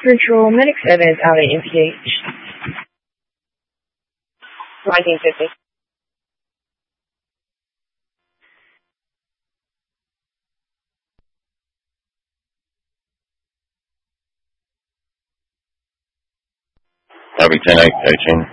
Virtual Medic Service out at MPH. 1950. Copy 10-8, 18.